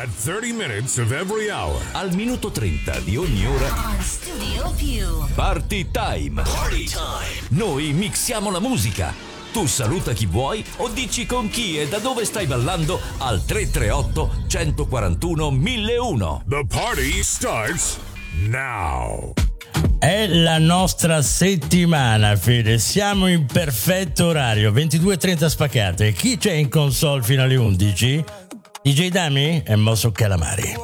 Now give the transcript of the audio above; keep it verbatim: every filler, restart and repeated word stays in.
At thirty minutes of every hour. Al minuto trenta di ogni ora. On Studio Più. Party time. Party time. Noi mixiamo la musica. Tu saluta chi vuoi o dici con chi e da dove stai ballando al tre tre otto, uno quattro uno, mille uno. The party starts now. È la nostra settimana, Fede. Siamo in perfetto orario, ventidue e trenta spaccate. Chi c'è in console fino alle undici? D J Dami e Mosso Calamari.